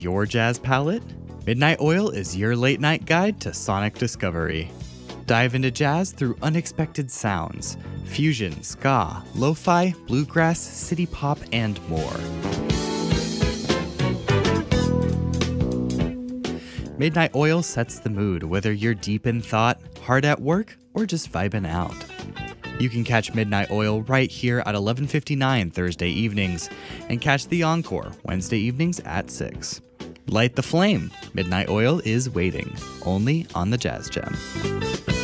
your jazz palette? Midnight Oil is your late night guide to sonic discovery. Dive into jazz through unexpected sounds, fusion, ska, lo-fi, bluegrass, city pop, and more. Midnight Oil sets the mood, whether you're deep in thought, hard at work, or just vibing out. You can catch Midnight Oil right here at 11:59 Thursday evenings, and catch the encore Wednesday evenings at 6. Light the flame. Midnight Oil is waiting, only on the Jazz Gem.